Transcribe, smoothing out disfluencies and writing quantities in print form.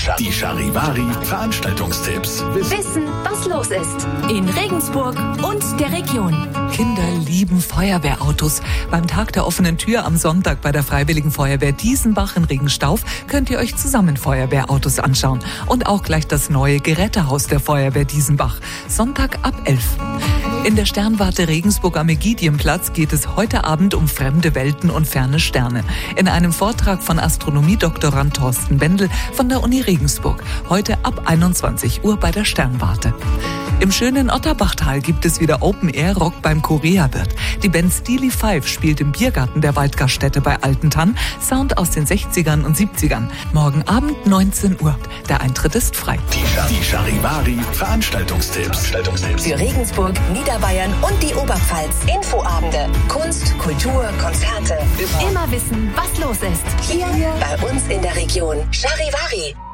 Die Charivari Veranstaltungstipps. Wissen, was los ist. In Regensburg und der Region. Kinder lieben Feuerwehrautos. Beim Tag der offenen Tür am Sonntag bei der Freiwilligen Feuerwehr Diesenbach in Regenstauf könnt ihr euch zusammen Feuerwehrautos anschauen. Und auch gleich das neue Gerätehaus der Feuerwehr Diesenbach. Sonntag ab 11. In der Sternwarte Regensburg am Ägidienplatz geht es heute Abend um fremde Welten und ferne Sterne. In einem Vortrag von Astronomiedoktorand Thorsten Bendel von der Uni Regensburg. Heute ab 21 Uhr bei der Sternwarte. Im schönen Otterbachtal gibt es wieder Open-Air-Rock beim Korea-Wirt. Die Band Steely Five spielt im Biergarten der Waldgaststätte bei Altentann Sound aus den 60ern und 70ern. Morgen Abend 19 Uhr. Der Eintritt ist frei. Die Charivari Veranstaltungstipps. Für Regensburg, Niederbayern und die Oberpfalz. Infoabende, Kunst, Kultur, Konzerte. Immer wissen, was los ist. Hier bei uns in der Region. Charivari.